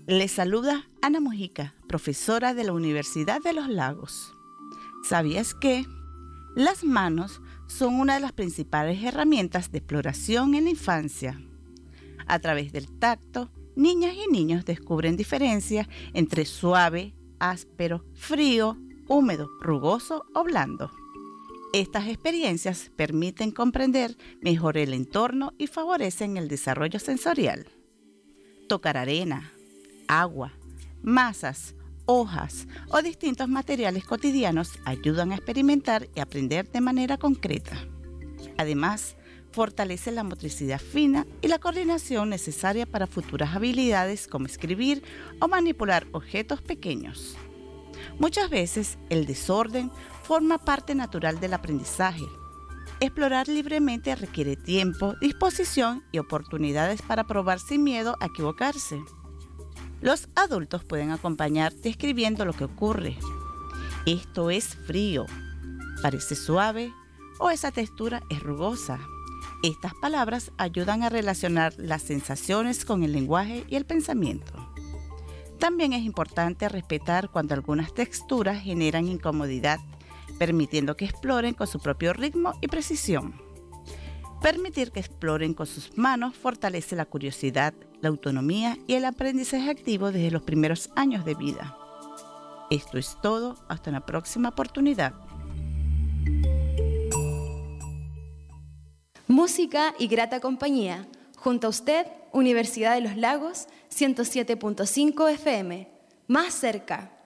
Les saluda Ana Mujica, profesora de la Universidad de los Lagos. ¿Sabías que las manos son una de las principales herramientas de exploración en la infancia? A través del tacto, niñas y niños descubren diferencias entre suave, áspero, frío, húmedo, rugoso o blando. Estas experiencias permiten comprender mejor el entorno y favorecen el desarrollo sensorial. Tocar arena, agua, masas, hojas o distintos materiales cotidianos ayudan a experimentar y aprender de manera concreta. Además, fortalece la motricidad fina y la coordinación necesaria para futuras habilidades como escribir o manipular objetos pequeños. Muchas veces, el desorden forma parte natural del aprendizaje. Explorar libremente requiere tiempo, disposición y oportunidades para probar sin miedo a equivocarse. Los adultos pueden acompañar describiendo lo que ocurre. Esto es frío, parece suave o esa textura es rugosa. Estas palabras ayudan a relacionar las sensaciones con el lenguaje y el pensamiento. También es importante respetar cuando algunas texturas generan incomodidad, permitiendo que exploren con su propio ritmo y precisión. Permitir que exploren con sus manos fortalece la curiosidad, la autonomía y el aprendizaje activo desde los primeros años de vida. Esto es todo, hasta una próxima oportunidad. Música y grata compañía. Junto a usted, Universidad de los Lagos, 107.5 FM. Más cerca.